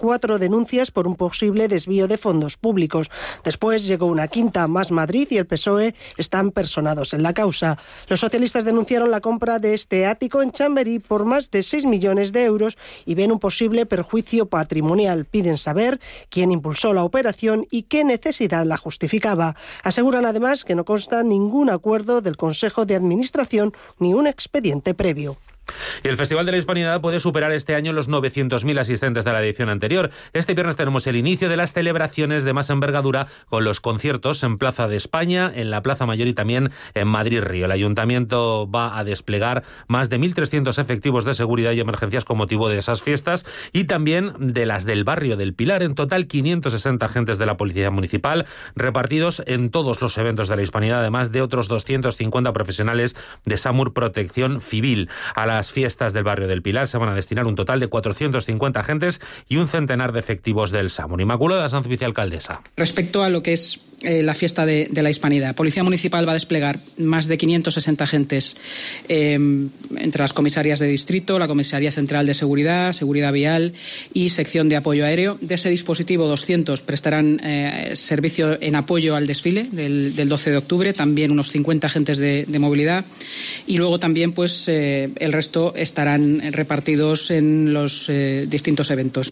4 denuncias por un posible desvío de fondos públicos. Después llegó una quinta, Más Madrid y el PSOE están personados en la causa. Los socialistas denunciaron la compra de este ático en Chamberí por más de 6 millones de euros y ven un posible perjuicio patrimonial. Piden saber quién impulsó la operación y qué necesidad la justificaba. Aseguran además que no consta ningún acuerdo del Consejo de Administración ni un expediente previo. Y el Festival de la Hispanidad puede superar este año los 900.000 asistentes de la edición anterior. Este viernes tenemos el inicio de las celebraciones de más envergadura con los conciertos en Plaza de España, en la Plaza Mayor y también en Madrid-Río. El Ayuntamiento va a desplegar más de 1.300 efectivos de seguridad y emergencias con motivo de esas fiestas y también de las del barrio del Pilar. En total, 560 agentes de la Policía Municipal repartidos en todos los eventos de la Hispanidad, además de otros 250 profesionales de SAMUR Protección Civil. A las fiestas del barrio del Pilar se van a destinar un total de 450 agentes y un centenar de efectivos del SAMUR. Inmaculada Sanz, vicealcaldesa. Respecto a lo que es la fiesta de la Hispanidad, Policía Municipal va a desplegar más de 560 agentes entre las comisarias de distrito, la Comisaría Central de Seguridad, Seguridad Vial y Sección de Apoyo Aéreo. De ese dispositivo, 200 prestarán servicio en apoyo al desfile del 12 de octubre, también unos 50 agentes de movilidad y luego también pues el resto estarán repartidos en los distintos eventos.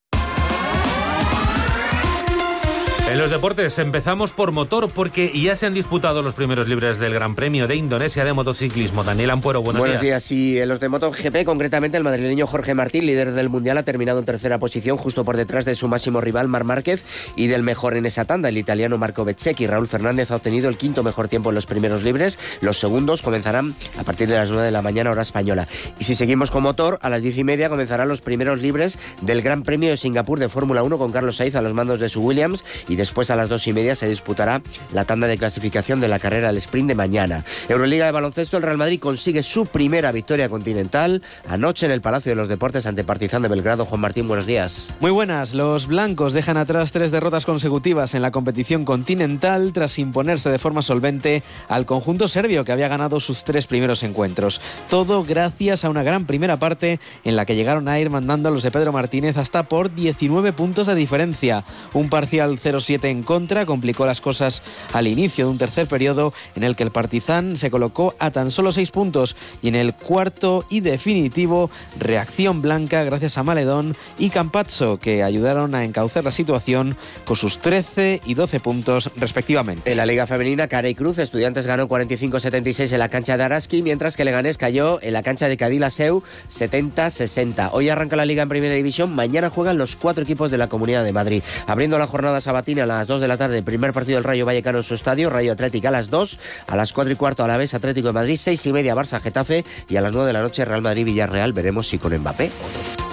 En los deportes empezamos por motor porque ya se han disputado los primeros libres del Gran Premio de Indonesia de motociclismo. Daniel Ampuero, buenos días. Buenos días. Y en los de MotoGP, concretamente el madrileño Jorge Martín, líder del Mundial, ha terminado en tercera posición, justo por detrás de su máximo rival Marc Márquez y del mejor en esa tanda, el italiano Marco Bezzecchi. Raúl Fernández ha obtenido el quinto mejor tiempo en los primeros libres. Los segundos comenzarán a partir de las 9 de la mañana, hora española. Y si seguimos con motor, a las 10:30 comenzarán los primeros libres del Gran Premio de Singapur de Fórmula 1 con Carlos Sainz a los mandos de su Williams y después a las 2:30 se disputará la tanda de clasificación de la carrera al sprint de mañana. Euroliga de baloncesto, el Real Madrid consigue su primera victoria continental anoche en el Palacio de los Deportes ante Partizan de Belgrado. Juan Martín, buenos días. Muy buenas. Los blancos dejan atrás 3 derrotas consecutivas en la competición continental tras imponerse de forma solvente al conjunto serbio que había ganado sus 3 primeros encuentros. Todo gracias a una gran primera parte en la que llegaron a ir mandando a los de Pedro Martínez hasta por 19 puntos de diferencia. Un parcial 0-7 en contra complicó las cosas al inicio de un tercer periodo en el que el Partizan se colocó a tan solo 6 puntos y en el cuarto y definitivo reacción blanca gracias a Maledón y Campazzo que ayudaron a encauzar la situación con sus 13 y 12 puntos respectivamente. En la Liga Femenina, Carey Cruz, Estudiantes ganó 45-76 en la cancha de Araski, mientras que Leganés cayó en la cancha de Cadillaceu 70-60. Hoy arranca la Liga en Primera División, mañana juegan los 4 equipos de la Comunidad de Madrid. Abriendo la jornada sabatina a las 2 de la tarde, primer partido del Rayo Vallecano en su estadio, Rayo Atlético a las 2, a las 4:15 Alavés Atlético de Madrid, 6:30 Barça Getafe y a las 9 de la noche Real Madrid Villarreal. Veremos si con Mbappé o no.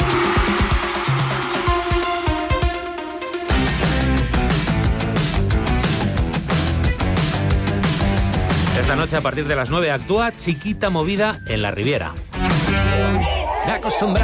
Esta noche a partir de las 9 actúa Chiquita Movida en la Riviera. Me acostumbré